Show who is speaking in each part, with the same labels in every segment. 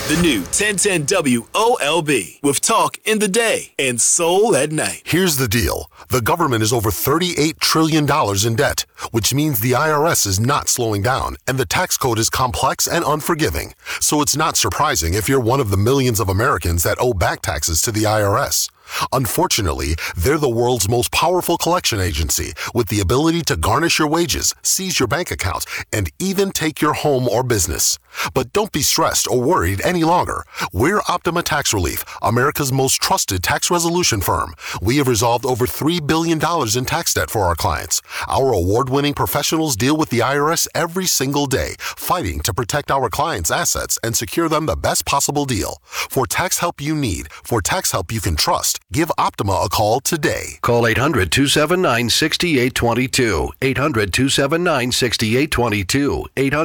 Speaker 1: The new 1010 WOLB with talk in the day and soul at night.
Speaker 2: Here's the deal. The government is over $38 trillion in debt, which means the IRS is not slowing down, and the tax code is complex and unforgiving. So it's not surprising if you're one of the millions of Americans that owe back taxes to the IRS. Unfortunately, they're the world's most powerful collection agency with the ability to garnish your wages, seize your bank accounts, and even take your home or business. But don't be stressed or worried any longer. We're Optima Tax Relief, America's most trusted tax resolution firm. We have resolved over $3 billion in tax debt for our clients. Our award-winning professionals deal with the IRS every single day, fighting to protect our clients' assets and secure them the best possible deal. For tax help you need, for tax help you can trust, give Optima a call today.
Speaker 3: Call 800-279-6822. 800-279-6822.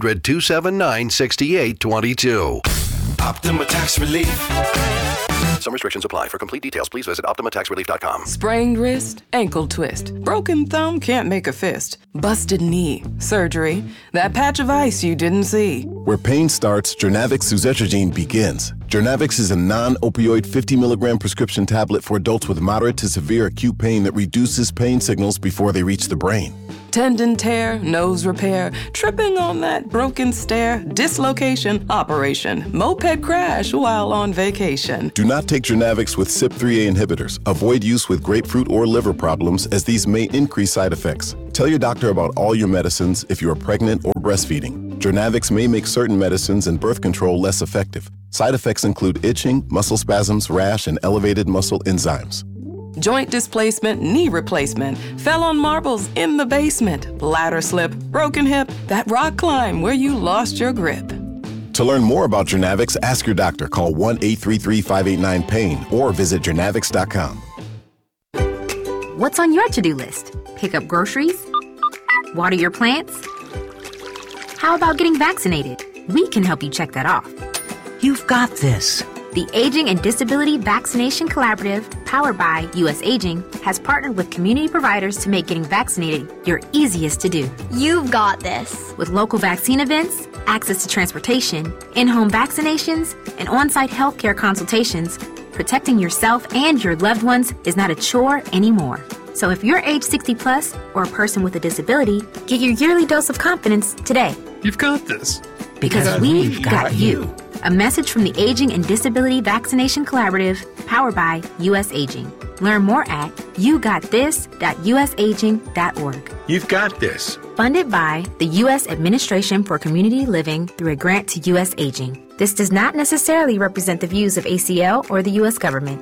Speaker 3: 800-279-6822.
Speaker 1: Optima Tax Relief.
Speaker 3: Some restrictions apply. For complete details, please visit OptimaTaxRelief.com.
Speaker 4: Sprained wrist, ankle twist, broken thumb, can't make a fist, busted knee, surgery, that patch of ice you didn't see.
Speaker 5: Where pain starts, Jernavix suzetrigine begins. Jernavix is a non-opioid 50 milligram prescription tablet for adults with moderate to severe acute pain that reduces pain signals before they reach the brain.
Speaker 4: Tendon tear, nose repair, tripping on that broken stair, dislocation, operation, moped crash while on vacation.
Speaker 5: Do not take Jernavix with CYP3A inhibitors. Avoid use with grapefruit or liver problems as these may increase side effects. Tell your doctor about all your medicines if you are pregnant or breastfeeding. Jernavix may make certain medicines and birth control less effective. Side effects include itching, muscle spasms, rash, and elevated muscle enzymes.
Speaker 4: Joint displacement, knee replacement, fell on marbles in the basement, bladder slip, broken hip, that rock climb where you lost your grip.
Speaker 5: To learn more about Jernavix, ask your doctor. Call 1-833-589-PAIN or visit Jernavix.com.
Speaker 6: What's on your to-do list? Pick up groceries? Water your plants? How about getting vaccinated? We can help you check that off.
Speaker 7: You've got this.
Speaker 6: The Aging and Disability Vaccination Collaborative, powered by U.S. Aging, has partnered with community providers to make getting vaccinated your easiest to do.
Speaker 8: You've got this.
Speaker 6: With local vaccine events, access to transportation, in-home vaccinations, and on-site healthcare consultations, protecting yourself and your loved ones is not a chore anymore. So if you're age 60 plus or a person with a disability, get your yearly dose of confidence today.
Speaker 7: You've got this.
Speaker 6: Because we've got you. A message from the Aging and Disability Vaccination Collaborative, powered by U.S. Aging. Learn more at yougottthis.usaging.org.
Speaker 7: You've got this.
Speaker 6: Funded by the U.S. Administration for Community Living through a grant to U.S. Aging. This does not necessarily represent the views of ACL or the U.S. government.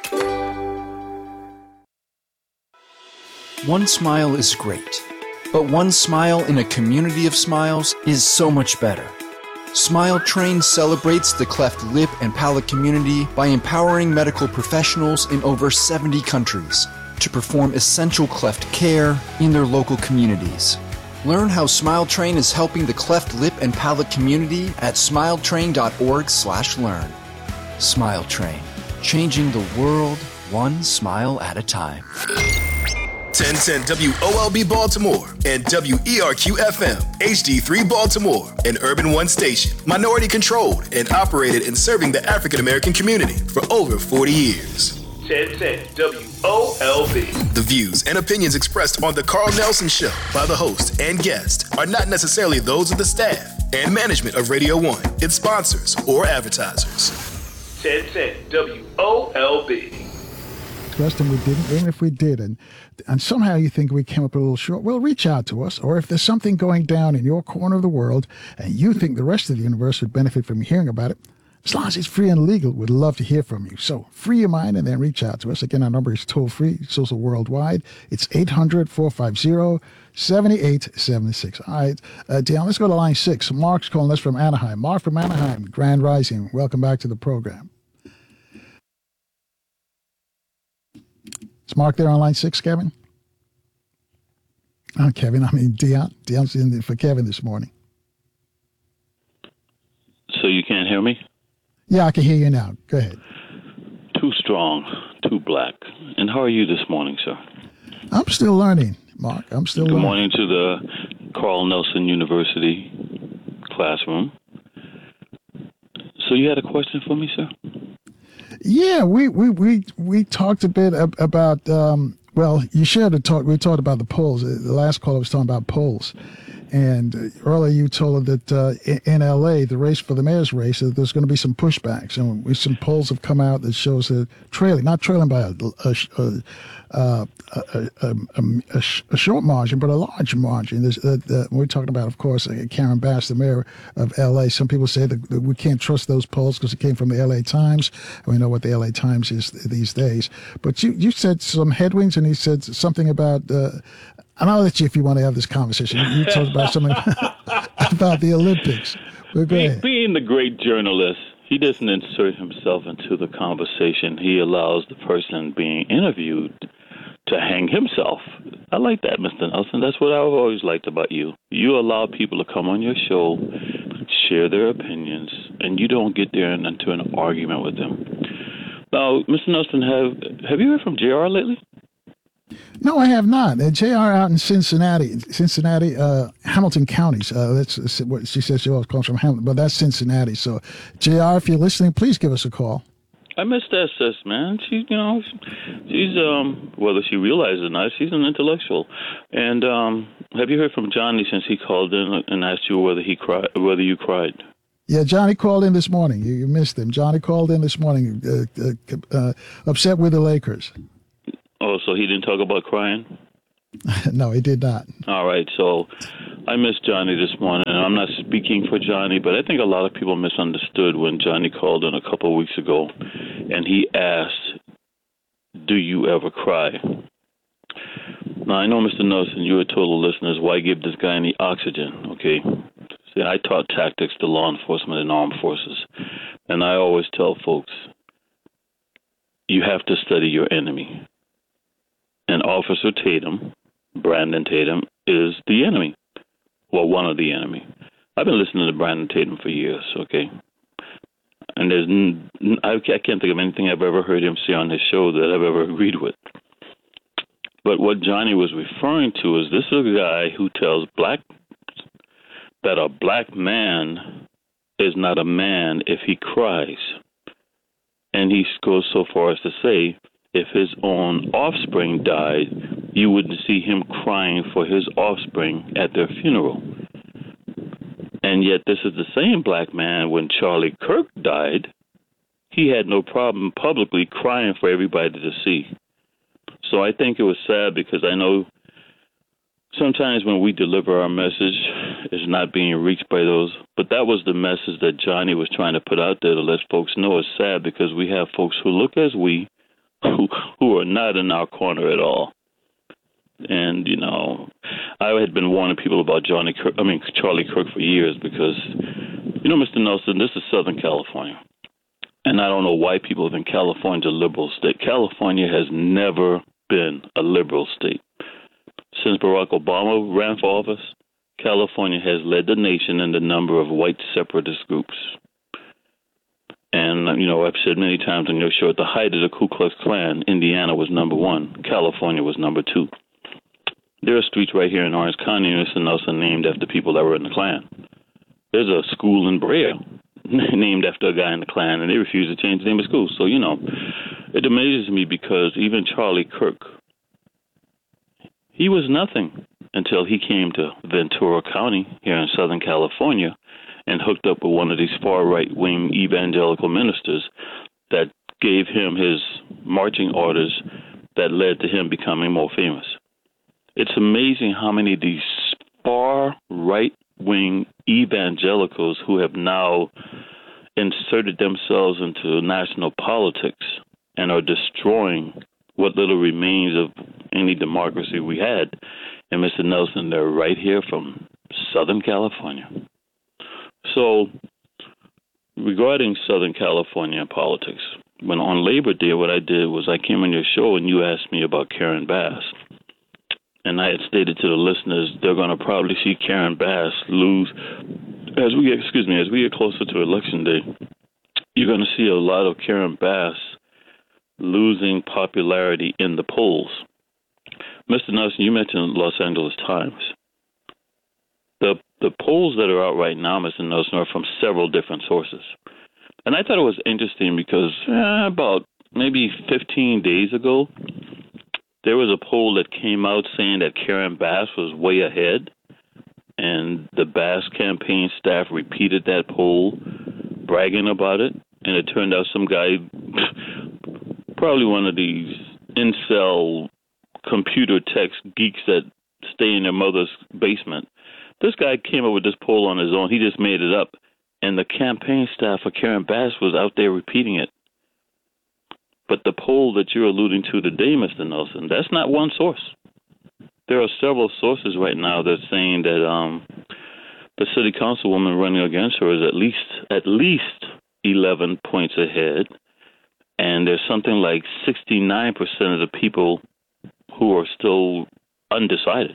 Speaker 9: One smile is great, but one smile in a community of smiles is so much better. Smile Train celebrates the cleft lip and palate community by empowering medical professionals in over 70 countries to perform essential cleft care in their local communities. Learn how Smile Train is helping the cleft lip and palate community at smiletrain.org/learn. Smile Train, changing the world one smile at a time.
Speaker 1: 1010 WOLB Baltimore and WERQ-FM HD3 Baltimore, an Urban One station, minority controlled and operated in serving the African American community for over 40 years. 1010 WOLB. The views and opinions expressed on The Carl Nelson Show by the host and guest are not necessarily those of the staff and management of Radio 1, its sponsors, or advertisers. 1010 WOLB.
Speaker 10: And we didn't, even if we did, and somehow you think we came up a little short, well, reach out to us. Or if there's something going down in your corner of the world and you think the rest of the universe would benefit from hearing about it, as long as it's free and legal, we'd love to hear from you. So free your mind and then reach out to us. Again, our number is toll-free. It's also worldwide. It's 800-450-7876. All right, Deion, let's go to line 6. Mark's calling us from Anaheim. Mark from Anaheim, Grand Rising. Welcome back to the program. Is Mark there on line 6, Kevin? Oh, Kevin, I mean Deion. Deion's in there for Kevin this morning.
Speaker 11: So you can't hear me?
Speaker 10: Yeah, I can hear you now. Go ahead.
Speaker 11: Too strong, too black. And how are you this morning, sir?
Speaker 10: I'm still learning, Mark. I'm still learning.
Speaker 11: Good morning to the Carl Nelson University classroom. So you had a question for me, sir?
Speaker 10: Yeah, we talked a bit about. Well, you shared a talk. We talked about the polls. The last caller was talking about polls, and earlier you told her that in L.A. the race for the mayor's race, there's going to be some pushbacks, and some polls have come out that shows that not trailing by a short margin, but a large margin. We're talking about, of course, Karen Bass, the mayor of L.A. Some people say that we can't trust those polls because it came from the L.A. Times, and we know what the L.A. Times is these days. But you said some headwinds, and he said something about. And I'll let you, if you want to have this conversation. You talked about something about the Olympics.
Speaker 11: Being the great journalist, he doesn't insert himself into the conversation. He allows the person being interviewed to hang himself. I like that, Mr. Nelson. That's what I've always liked about you. You allow people to come on your show, share their opinions, and you don't get there into an argument with them. Now, Mr. Nelson, have you heard from JR lately?
Speaker 10: No, I have not. JR out in Cincinnati, Hamilton counties. That's what she says. She always calls from Hamilton, but that's Cincinnati. So, JR, if you're listening, please give us a call.
Speaker 11: I miss that sis, man. She's whether she realizes it or not, she's an intellectual. And have you heard from Johnny since he called in and asked you whether you cried?
Speaker 10: Yeah, Johnny called in this morning. You missed him. Johnny called in this morning, upset with the Lakers.
Speaker 11: Oh, so he didn't talk about crying?
Speaker 10: No, he did not.
Speaker 11: All right, so I missed Johnny this morning, and I'm not speaking for Johnny, but I think a lot of people misunderstood when Johnny called in a couple of weeks ago, and he asked, do you ever cry? Now, I know, Mr. Nelson, you had told the listeners, why give this guy any oxygen, okay? See, I taught tactics to law enforcement and armed forces, and I always tell folks, you have to study your enemy. And Officer Tatum, Brandon Tatum, is the enemy. Well, one of the enemy. I've been listening to Brandon Tatum for years, okay? And I can't think of anything I've ever heard him say on his show that I've ever agreed with. But what Johnny was referring to is this is a guy who tells that a black man is not a man if he cries. And he goes so far as to say, if his own offspring died, you wouldn't see him crying for his offspring at their funeral. And yet this is the same black man, when Charlie Kirk died, he had no problem publicly crying for everybody to see. So I think it was sad because I know sometimes when we deliver our message, it's not being reached by those. But that was the message that Johnny was trying to put out there to let folks know. It's sad because we have folks who look as we, who are not in our corner at all. And, you know, I had been warning people about Charlie Kirk for years because, you know, Mr. Nelson, this is Southern California. And I don't know why people think California's a liberal state. California has never been a liberal state. Since Barack Obama ran for office, California has led the nation in the number of white separatist groups. And, you know, I've said many times on your show, at the height of the Ku Klux Klan, Indiana was number 1. California was number 2. There are streets right here in Orange County, Mr. Nelson, named after people that were in the Klan. There's a school in Brea named after a guy in the Klan, and they refused to change the name of school. So, you know, it amazes me because even Charlie Kirk, he was nothing until he came to Ventura County here in Southern California and hooked up with one of these far right-wing evangelical ministers that gave him his marching orders that led to him becoming more famous. It's amazing how many of these far right-wing evangelicals who have now inserted themselves into national politics and are destroying what little remains of any democracy we had. And Mr. Nelson, they're right here from Southern California. So regarding Southern California politics, when on Labor Day, what I did was I came on your show and you asked me about Karen Bass. And I had stated to the listeners, they're going to probably see Karen Bass lose as we get closer to Election Day. You're going to see a lot of Karen Bass losing popularity in the polls. Mr. Nelson, you mentioned Los Angeles Times. The polls that are out right now, Mr. Nelson, are from several different sources. And I thought it was interesting because about maybe 15 days ago, there was a poll that came out saying that Karen Bass was way ahead. And the Bass campaign staff repeated that poll, bragging about it. And it turned out some guy, probably one of these incel computer tech geeks that stay in their mother's basement. This guy came up with this poll on his own. He just made it up. And the campaign staff for Karen Bass was out there repeating it. But the poll that you're alluding to today, Mr. Nelson, that's not one source. There are several sources right now that are saying that the city councilwoman running against her is at least 11 points ahead. And there's something like 69% of the people who are still undecided.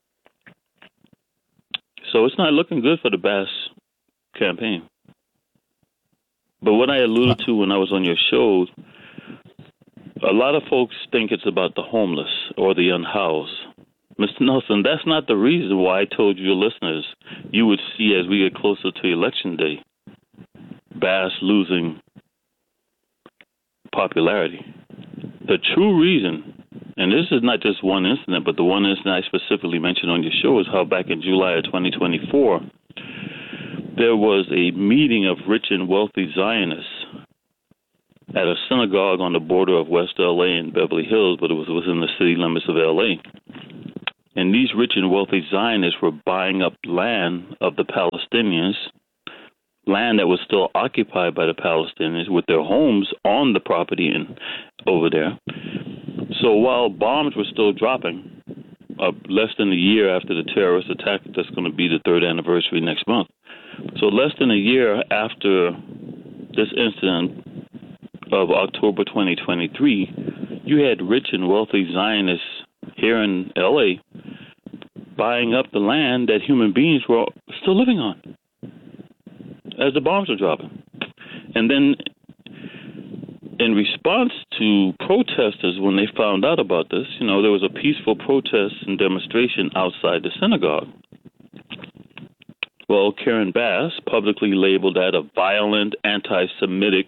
Speaker 11: So it's not looking good for the Bass campaign. But what I alluded to when I was on your show, a lot of folks think it's about the homeless or the unhoused. Mr. Nelson, that's not the reason why I told your listeners you would see as we get closer to Election Day, Bass losing popularity. The true reason, and this is not just one incident, but the one incident I specifically mentioned on your show is how back in July of 2024, there was a meeting of rich and wealthy Zionists at a synagogue on the border of West L.A. and Beverly Hills, but it was within the city limits of L.A. And these rich and wealthy Zionists were buying up land of the Palestinians, land that was still occupied by the Palestinians with their homes on the property over there. So while bombs were still dropping, less than a year after the terrorist attack, that's going to be the 3rd anniversary next month. So less than a year after this incident of October 2023, you had rich and wealthy Zionists here in L.A. buying up the land that human beings were still living on as the bombs were dropping. And then in response to protesters, when they found out about this, there was a peaceful protest and demonstration outside the synagogue. Well, Karen Bass publicly labeled that a violent, anti-Semitic,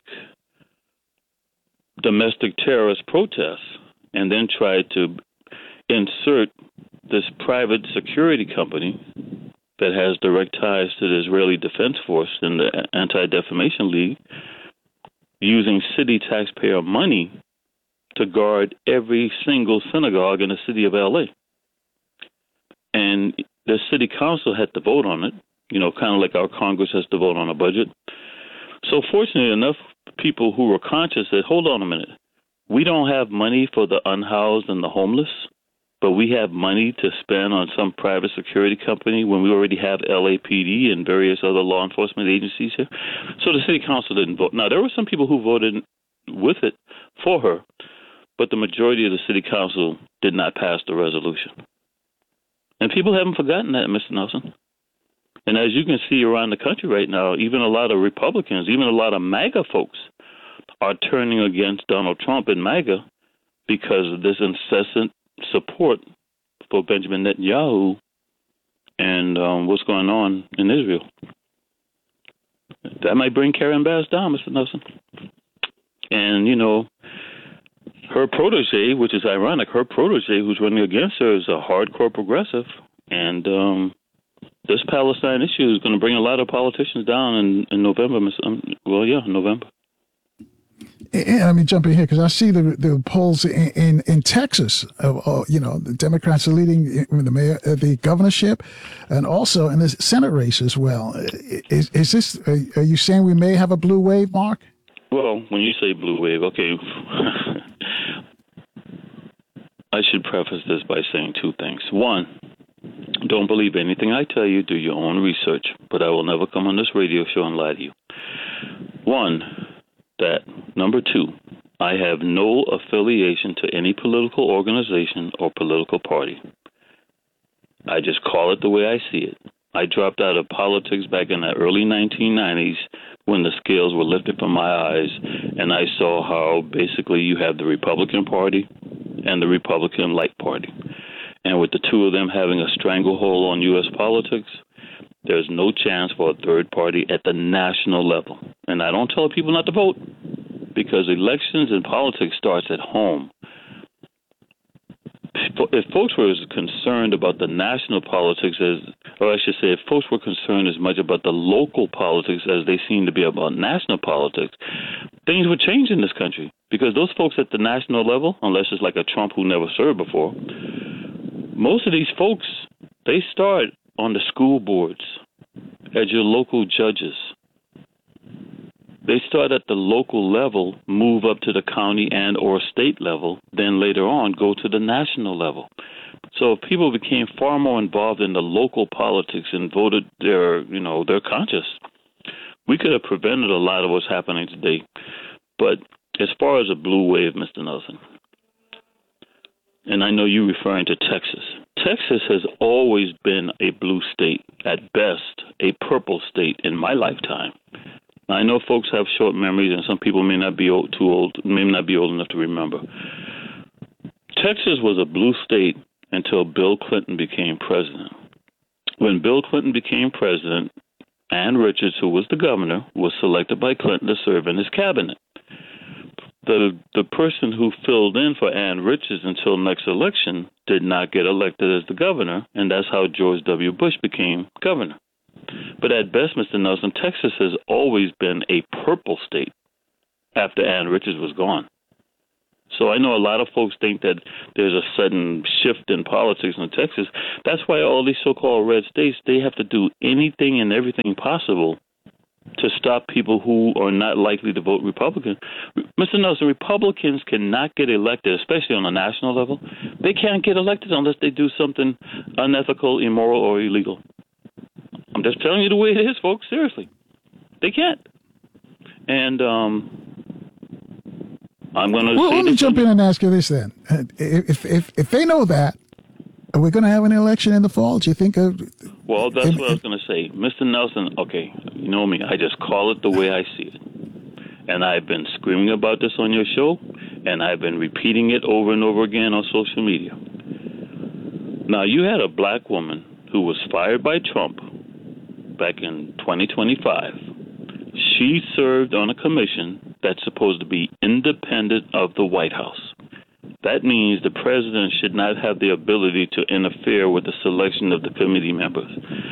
Speaker 11: domestic terrorist protest, and then tried to insert this private security company that has direct ties to the Israeli Defense Force and the Anti-Defamation League, using city taxpayer money to guard every single synagogue in the city of L.A. And the city council had to vote on it, kind of like our Congress has to vote on a budget. So fortunately enough, people who were conscious said, hold on a minute, we don't have money for the unhoused and the homeless, but we have money to spend on some private security company when we already have LAPD and various other law enforcement agencies here. So the city council didn't vote. Now, there were some people who voted with it for her, but the majority of the city council did not pass the resolution. And people haven't forgotten that, Mr. Nelson. And as you can see around the country right now, even a lot of Republicans, even a lot of MAGA folks are turning against Donald Trump and MAGA because of this incessant support for Benjamin Netanyahu and what's going on in Israel. That might bring Karen Bass down, Mr. Nelson. And, her protege, which is ironic, her protege who's running against her is a hardcore progressive. And this Palestine issue is going to bring a lot of politicians down in November. November.
Speaker 10: And let me jump in here because I see the polls in Texas. The Democrats are leading the governorship, and also in the Senate race as well. Is this? Are you saying we may have a blue wave, Mark?
Speaker 11: Well, when you say blue wave, okay. I should preface this by saying two things. One, don't believe anything I tell you. Do your own research. But I will never come on this radio show and lie to you. Number two, I have no affiliation to any political organization or political party. I just call it the way I see it. I dropped out of politics back in the early 1990s when the scales were lifted from my eyes, and I saw how basically you have the Republican Party and the Republican-like Party. And with the two of them having a stranglehold on U.S. politics, there's no chance for a third party at the national level. and I don't tell people not to vote, because elections and politics starts at home. If folks were as concerned about the national politics if folks were concerned as much about the local politics as they seem to be about national politics, things would change in this country. Because those folks at the national level, unless it's like a Trump who never served before, most of these folks, they start on the school boards, as your local judges. They start at the local level, move up to the county and or state level, then later on go to the national level. So if people became far more involved in the local politics and voted their conscience, we could have prevented a lot of what's happening today. But as far as a blue wave, Mr. Nelson, and I know you're referring to Texas. Texas has always been a blue state, at best a purple state in my lifetime. I know folks have short memories, and some people may not be old enough to remember. Texas was a blue state until Bill Clinton became president. When Bill Clinton became president, Ann Richards, who was the governor, was selected by Clinton to serve in his cabinet. The person who filled in for Ann Richards until next election did not get elected as the governor, and that's how George W. Bush became governor. But at best, Mr. Nelson, Texas has always been a purple state after Ann Richards was gone. So I know a lot of folks think that there's a sudden shift in politics in Texas. That's why all these so-called red states, they have to do anything and everything possible to stop people who are not likely to vote Republican. Mr. Nelson, Republicans cannot get elected, especially on a national level. They can't get elected unless they do something unethical, immoral, or illegal. I'm just telling you the way it is, folks. Seriously. They can't. And I'm going to say...
Speaker 10: Well, let me jump in and ask you this then. If they know that, are we going to have an election in the fall? Do you think...
Speaker 11: Well, that's what I was going to say. Mr. Nelson, okay, you know me. I just call it the way I see it. And I've been screaming about this on your show, and I've been repeating it over and over again on social media. Now, you had a black woman who was fired by Trump back in 2025. She served on a commission that's supposed to be independent of the White House. That means the president should not have the ability to interfere with the selection of the committee members,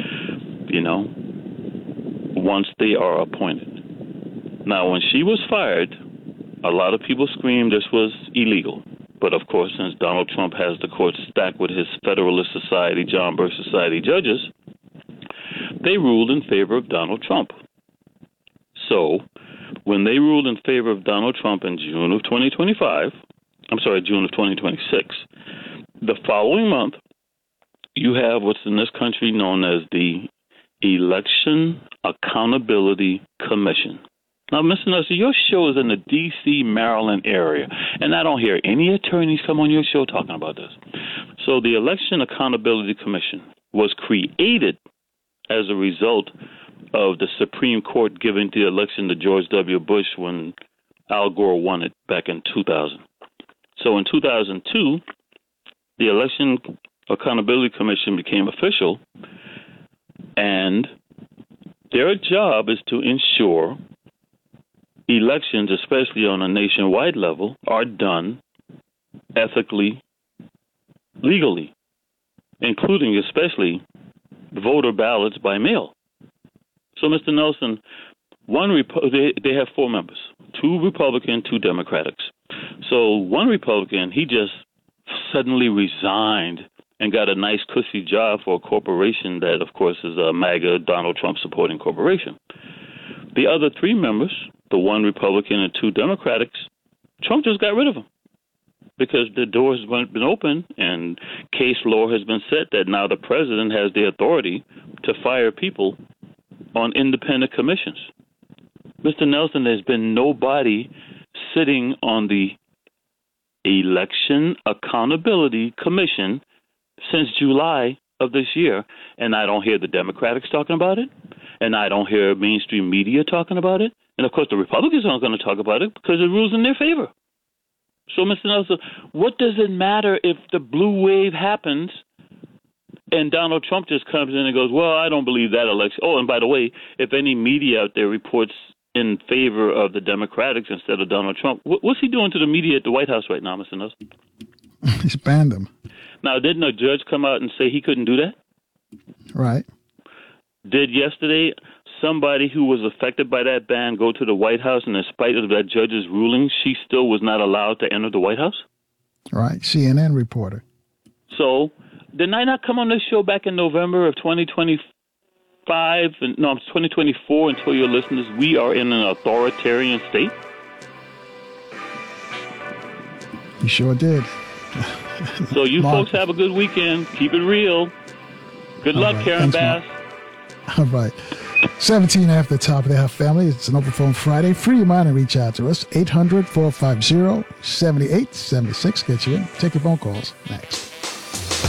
Speaker 11: once they are appointed. Now, when she was fired, a lot of people screamed this was illegal. But, of course, since Donald Trump has the court stacked with his Federalist Society, John Birch Society judges, they ruled in favor of Donald Trump. So, when they ruled in favor of Donald Trump in June of 2026, the following month, you have what's in this country known as the Election Accountability Commission. Now, Mr. Nelson, your show is in the D.C., Maryland area, and I don't hear any attorneys come on your show talking about this. So the Election Accountability Commission was created as a result of the Supreme Court giving the election to George W. Bush when Al Gore won it back in 2000. So in 2002, the Election Accountability Commission became official, and their job is to ensure elections, especially on a nationwide level, are done ethically, legally, including especially voter ballots by mail. So, Mr. Nelson, they have 4 members, 2 Republican, 2 Democrats. So one Republican, he just suddenly resigned and got a nice cushy job for a corporation that, of course, is a MAGA Donald Trump supporting corporation. The other 3 members, the 1 Republican and 2 Democrats, Trump just got rid of them because the door has been open and case law has been set that now the president has the authority to fire people on independent commissions. Mr. Nelson, there's been nobody sitting on the Election Accountability Commission since July of this year, and I don't hear the Democrats talking about it, and I don't hear mainstream media talking about it, and of course the Republicans aren't going to talk about it because it rules in their favor. So, Mr. Nelson, what does it matter if the blue wave happens and Donald Trump just comes in and goes, well, I don't believe that election. Oh, and by the way, if any media out there reports in favor of the Democrats instead of Donald Trump. What's he doing to the media at the White House right now, Mr. Nelson?
Speaker 10: He's banned them.
Speaker 11: Now, didn't a judge come out and say he couldn't do that?
Speaker 10: Right.
Speaker 11: Did yesterday somebody who was affected by that ban go to the White House, and in spite of that judge's ruling, she still was not allowed to enter the White House?
Speaker 10: Right. CNN reporter.
Speaker 11: So, didn't I not come on this show back in November of 2024 and tell your listeners we are in an authoritarian state?
Speaker 10: You sure did.
Speaker 11: So you folks have a good weekend. Keep it real. Good luck, Karen Bass.
Speaker 10: All right. 17 after the top of the hour, family. It's an Open Phone Friday. Free your mind and reach out to us. 800-450-7876. Get you in. Take your phone calls. Next.